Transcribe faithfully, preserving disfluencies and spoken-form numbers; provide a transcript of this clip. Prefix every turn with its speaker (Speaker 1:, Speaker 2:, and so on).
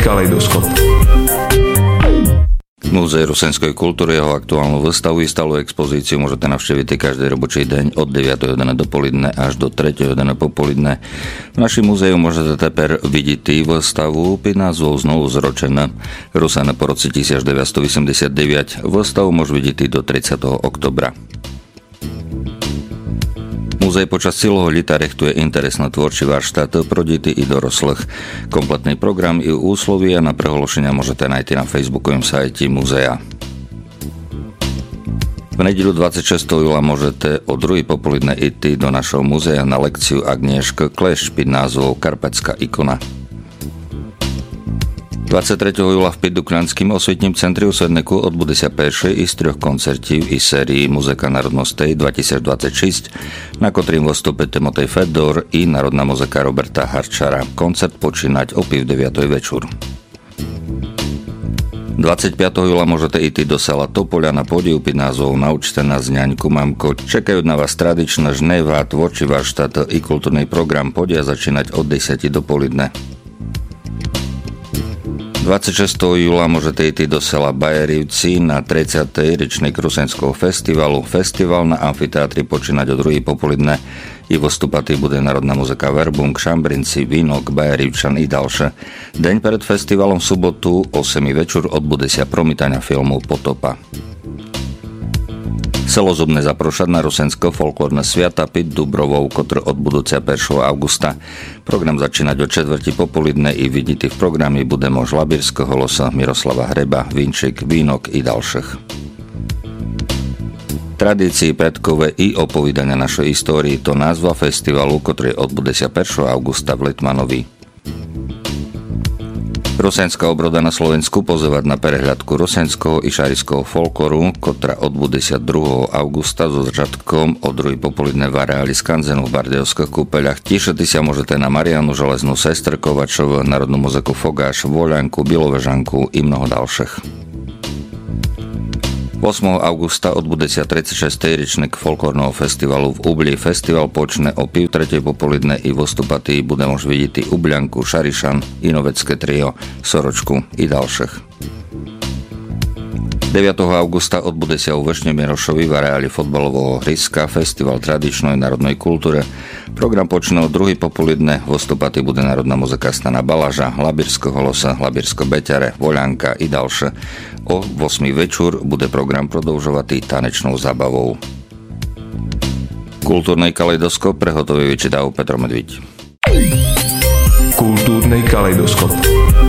Speaker 1: Kaleidoskop.
Speaker 2: Múzeum rusenskej kultúry jeho aktuálnu výstavu i stálu expozíciu môžete navštíviť každý robočí deň od deviatej hodiny dopoledne až do tretej hodiny popoludne. V našom múzeu môžete teper vidieť výstavu pod názvom Znovu zročená Rusena po roce devätnásťstoosemdesiatdeväť. Výstavu môžete vidieť do tridsiateho októbra. Múzej počas celého leta rechtuje interesné tvorčí varštát pro deti i doroslých. Kompletný program i úslovia na prehlášenia môžete nájsť na facebookovém sajte múzea. V nedeľu dvadsiateho šiesteho júla môžete o druhej popoludne ísť do našho múzea na lekciu Agnieszka Kleš pod názvom Karpatská ikona. dvadsiateho tretieho júla v Piddukľanským osvietním centri u Sedneku odbude sa peršej i z troch koncertів i sérii Muzika národnostej dvetisícdvadsaťšesť, na ktorým vystúpi Timotej Fedor i národná muzika Roberta Harčara. Koncert počínať o pів deviatej večer. dvadsiateho piateho júla môžete ísť do sala Topoľa na pódiu pod názvom Naučte nás ňaňku mamko. Čekajú na vás tradičná žneva, tvorčí varštát i kultúrny program. Podia začínať od desiatej do poludne. dvadsiateho šiesteho júla môžete ísť do sela Bajerivci na tridsiaty ročník Rusenského festivalu. Festival na amfiteátri počínať o druhej popoludne i vystúpať bude národná muzika Verbung, Šambrinci, Vínok, Bajerivčan i ďalšie. Deň pred festivalom v sobotu osem večer odbude sa promítania filmu Potopa. Celozubne zaprošať na rusenské folklórne sviata pod Dubrovou, ktoré od budúceho prvého augusta. Program začínať o četvrti popoludne i vidíte v programe bude mož Labírského losa, Miroslava Hreba, Vinčík, Vínok i ďalších. Tradícii predkové i opovídania našej histórii to názva festivalu, ktorý odbude sa prvého augusta v Litmanovi. Rusenská obroda na Slovensku pozývať na prehľadku rusenského i šarišského folkloru, ktorá odbude sa druhého augusta so začiatkom o druhej popoludne v areáli Skanzenu v Bardejovských kúpeľach. Tešíte sa môžete na Marianu Železnú, Sestr Kovačov, národnú muziku Fogáš, Voľanku, Bilovežanku i mnoho ďalších. ôsmeho augusta odbude sa tridsiaty šiesty ročník folklórneho festivalu v Ubli. Festival počne o pів tretej popoludne i vystúpatí bude môž vidieť Ubľanku, Šarišan, Inovecké trio, Soročku i ďalších. deviateho augusta odbude sa u Vršne Mirošovi v areáli fotbalového hryska Festival tradičnej národnej kultúre. Program počne o druhej popoludne, vystúpatí bude národná muzika Stana Balaža, Labírského losa, Labírsko Beťare, Voľanka i ďalšie. O ôsmej večer bude program prodĺžovatý tanečnou zábavou. Kultúrny kaleidoskop prehotovuje vyčítal Petro Medviť.
Speaker 1: Kultúrny kaleidoskop.